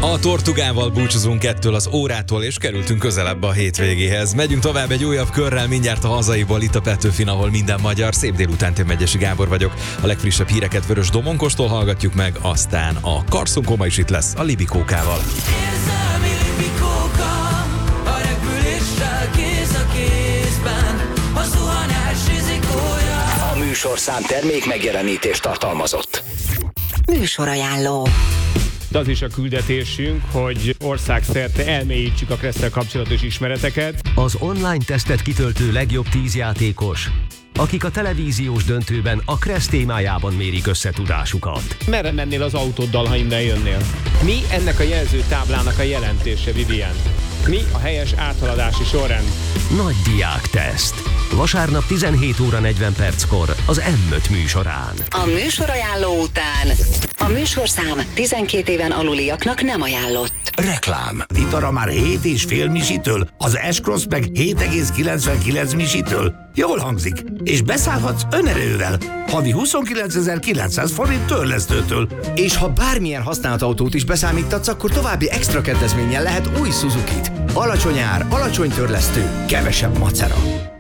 A Tortugával búcsúzunk ettől az órától, és kerültünk közelebb a hétvégéhez. Megyünk tovább egy újabb körrel, mindjárt a hazaiból, itt a Petőfin, ahol minden magyar. Szép délután, én Megyesi Gábor vagyok. A legfrissebb híreket Vörös Domonkostól hallgatjuk meg, aztán a Karszon is itt lesz a Libikókával. Érzelmi libikóka, a repüléssel kéz a kézben, a zuhanás rizikója. A műsorszám termék megjelenítést tartalmazott. Műsorajánló. Az is a küldetésünk, hogy országszerte elmélyítsük a Kressz-szel kapcsolatos ismereteket. Az online tesztet kitöltő legjobb 10 játékos, akik a televíziós döntőben a Kressz témájában mérik összetudásukat. Merre mennél az autóddal, ha innen jönnél? Mi ennek a jelzőtáblának a jelentése, Vivian? Mi a helyes áthaladási sorrend? Nagy diákteszt. Vasárnap 17 óra 40 perckor az M5 műsorán. A műsorajánló után a műsorszám 12 éven aluliaknak nem ajánlott. Reklám. Itara már 7,5 misitől, az S-Cross meg 7,99 misitől. Jól hangzik. És beszállhatsz önerővel. Havi 29.900 forint törlesztőtől. És ha bármilyen használt autót is beszámítatsz, akkor további extra kedvezménnyel lehet új Suzukit. Alacsony ár, alacsony törlesztő, kevesebb macera.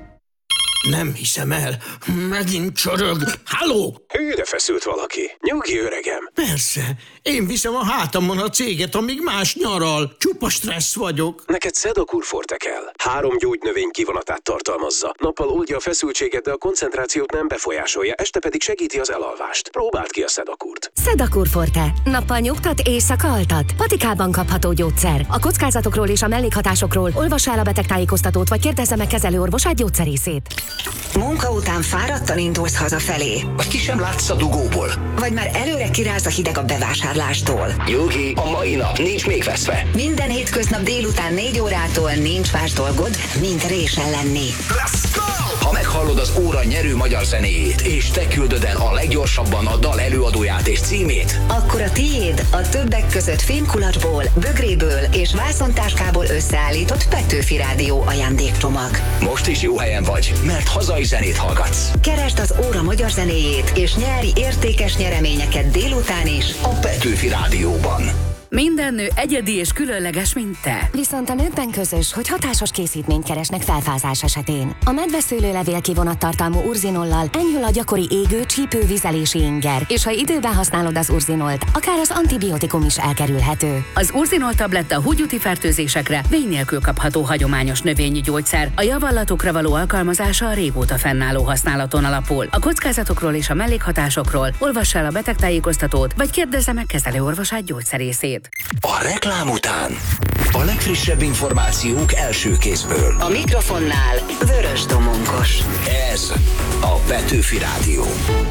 Nem hiszem el. Megint csorog. Halló? Hűre feszült valaki. Nyugi, öregem. Persze. Én viszem a hátamon a céget, amíg más nyaral. Csupa stressz vagyok. Neked Sedakur Forte kell. 3 gyógynövény kivonatát tartalmazza. Nappal oldja a feszültséget, de a koncentrációt nem befolyásolja, este pedig segíti az elalvást. Próbáld ki a Sedakurt. Sedakur Forte. Nappal nyugtat, éjszaka altat. Patikában kapható gyógyszer. A kockázatokról és a mellékhatásokról olvassa el a betegtájékoztatót, vagy kérdezze meg kezelőorvosát, gyógyszerészét. Munka után fáradtan indulsz hazafelé. Vagy ki sem látsz a dugóból. Vagy már előre kiráz a hideg a bevásárlástól. Nyugi, a mai nap nincs még veszve. Minden hétköznap délután 4 órától nincs más dolgod, mint résen lenni. Let's go! Ha meghallod az óra nyerő magyar zenéjét, és te küldöd el a leggyorsabban a dal előadóját és címét, akkor a tiéd a többek között fémkulacsból, bögréből és vászontáskából összeállított Petőfi Rádió ajándékcsomag. most is jó helyen vagy, mert hazai zenét hallgatsz. Keresd az óra magyar zenéjét, és nyerj értékes nyereményeket délután is A Petőfi Rádióban. Minden nő egyedi és különleges, mint te. Viszont a nőkben közös, hogy hatásos készítményt keresnek felfázás esetén. A medveszőlőlevél kivonattartalmú urzinollal enyhül a gyakori égő, csípő, vizelési inger, és ha időben használod az urzinolt, akár az antibiotikum is elkerülhető. Az urzinol tabletta húgyúti fertőzésekre vény nélkül kapható hagyományos növényi gyógyszer. A javallatokra való alkalmazása a régóta fennálló használaton alapul. A kockázatokról és a mellékhatásokról olvass el a betegtájékoztatót, vagy kérdezze meg kezelőorvosát, gyógyszerészét. A reklám után a legfrissebb információk első kézből. A mikrofonnál Vörös Domonkos. Ez a Petőfi Rádió.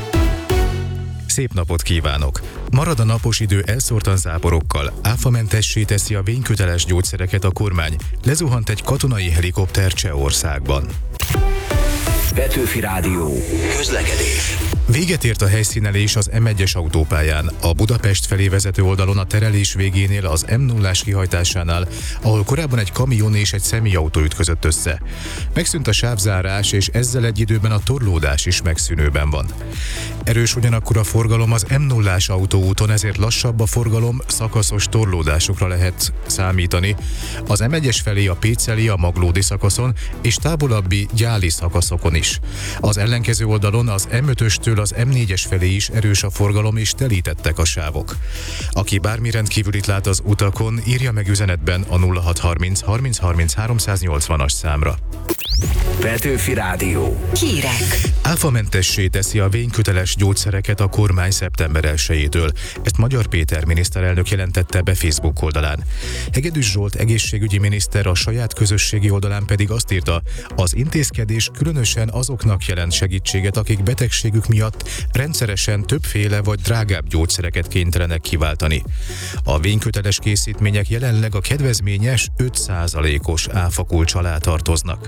Szép napot kívánok! Marad a napos idő elszórtan záporokkal, áfamentessé teszi a vényköteles gyógyszereket a kormány, lezuhant egy katonai helikopter Csehországban. Petőfi Rádió. Közlekedés. Véget ért a helyszínelés az M1-es autópályán, a Budapest felé vezető oldalon a terelés végénél az M0-ás kihajtásánál, ahol korábban egy kamion és egy személyautó ütközött össze. Megszűnt a sávzárás, és ezzel egy időben a torlódás is megszűnőben van. Erős ugyanakkor a forgalom az M0-ás autóúton, ezért lassabb a forgalom, szakaszos torlódásokra lehet számítani. Az M1-es felé a Péceli, a Maglódi szakaszon és távolabbi gyáli szakaszokon is. Az ellenkező oldalon az M5-östől az M4-es felé is erős a forgalom és telítettek a sávok. Aki bármi rendkívülit lát az utakon, írja meg üzenetben a 0630 30 30 380-as számra. Petőfi Rádió. Hírek. Áfamentessé teszi a vényköteles gyógyszereket a kormány szeptember 1-től. Ezt Magyar Péter miniszterelnök jelentette be Facebook oldalán. Hegedűs Zsolt egészségügyi miniszter a saját közösségi oldalán pedig azt írta, az intézkedés különösen azoknak jelent segítséget, akik betegségük miatt rendszeresen többféle vagy drágább gyógyszereket kénytelenek kiváltani. A vényköteles készítmények jelenleg a kedvezményes 5%-os áfakulcs alá tartoznak.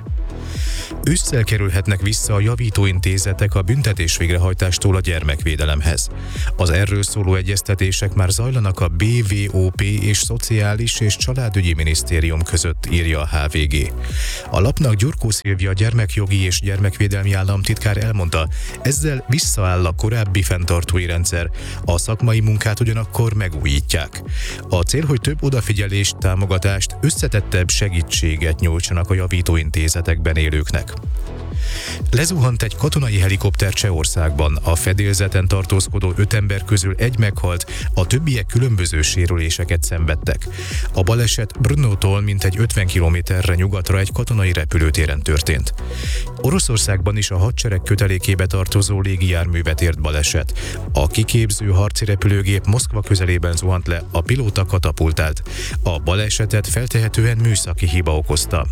Ősszel kerülhetnek vissza a javítóintézetek a büntetés végrehajtástól a gyermekvédelemhez. Az erről szóló egyeztetések már zajlanak a BVOP és Szociális és Családügyi Minisztérium között, írja a HVG. A lapnak Gyurkó Szilvia gyermekjogi és gyermekvédelmi államtitkár elmondta, ezzel visszaáll a korábbi fenntartói rendszer, a szakmai munkát ugyanakkor megújítják. A cél, hogy több odafigyelést, támogatást, összetettebb segítséget nyújtsanak a javítóintézetekben élőknek. Lezuhant egy katonai helikopter Csehországban, a fedélzeten tartózkodó 5 ember közül egy meghalt, a többiek különböző sérüléseket szenvedtek. A baleset Brnótól mintegy 50 kilométerre nyugatra egy katonai repülőtéren történt. Oroszországban is a hadsereg kötelékébe tartozó légijárművet ért baleset. A kiképző harci repülőgép Moszkva közelében zuhant le, a pilóta katapultált. A balesetet feltehetően műszaki hiba okozta.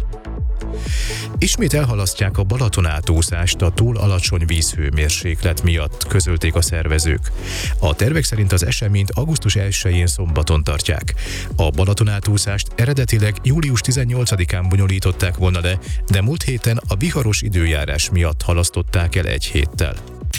Ismét elhalasztják a Balaton átúszást a túl alacsony vízhőmérséklet miatt, közölték a szervezők. A tervek szerint az eseményt augusztus 1-én szombaton tartják. A Balaton átúszást eredetileg július 18-án bonyolították volna le, de múlt héten a viharos időjárás miatt halasztották el egy héttel.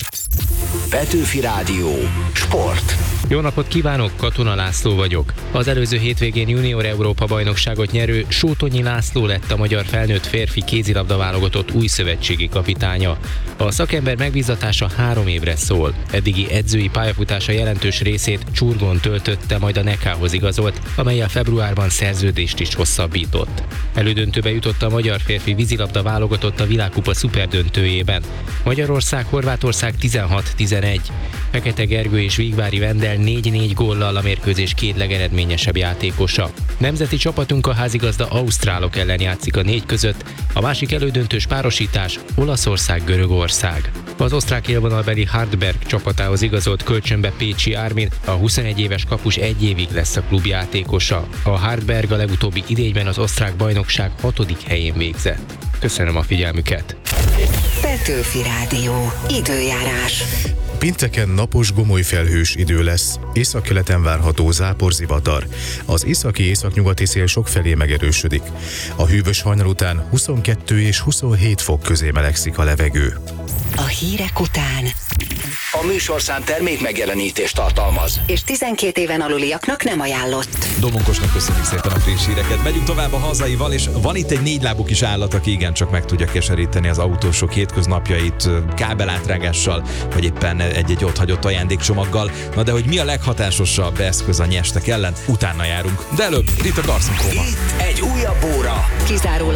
Petőfi Rádió. Sport. Jó napot kívánok, Katona László vagyok. Az előző hétvégén junior Európa bajnokságot nyerő Sótonyi László lett a magyar felnőtt férfi kézilabda válogatott új szövetségi kapitánya. A szakember megbízatása 3 évre szól. Eddigi edzői pályafutása jelentős részét Csurgón töltötte, majd a Nekához igazolt, amellyel februárban szerződést is hosszabbított. Elődöntőbe jutott a magyar férfi vízilabda válogatott a világkupa szuperdöntőjében. Magyarország, Horvátország 16-11. Fekete Gergő és Vigvári Vendel 4-4 góllal a mérkőzés 2 legeredményesebb játékosa. Nemzeti csapatunk a házigazda ausztrálok ellen játszik a 4 között, a másik elődöntős párosítás Olaszország-Görögország. Az osztrák élvonalbeli Hartberg csapatához igazolt kölcsönbe Pécsi Ármin, a 21 éves kapus 1 évig lesz a klub játékosa. A Hartberg a legutóbbi idényben az osztrák bajnokság 6. helyén végzett. Köszönöm a figyelmüket! Petőfi Rádió. Időjárás. Pénteken napos, gomoly felhős idő lesz. Északkeleten várható záporzivatar. Az északi-északnyugati szél sokfelé megerősödik. A hűvös hajnal után 22 és 27 fok közé melegszik a levegő. A hírek után. A műsorszám termék megjelenítést tartalmaz. És 12 éven aluliaknak nem ajánlott. Domonkosnak köszönjük szépen a friss híreket. Megyünk tovább a hazaival, és van itt egy 4-lábú kis állat, aki igencsak meg tudja keseríteni az autósok hétköznapjait kábelátrágással, vagy éppen egy-egy ott hagyott ajándékcsomaggal. Na de hogy mi a leghatásosabb eszköz a nyestek ellen, utána járunk. De előbb itt a Karszunk Róma. Itt egy újabb óra. Kizárólag